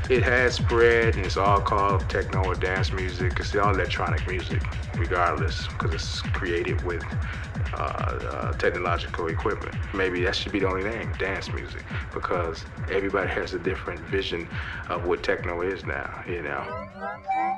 It has spread, and it's all called techno or dance music. It's all electronic music, regardless, because it's created with technological equipment. Maybe that should be the only name, dance music, because everybody has a different vision of what techno is now, you know.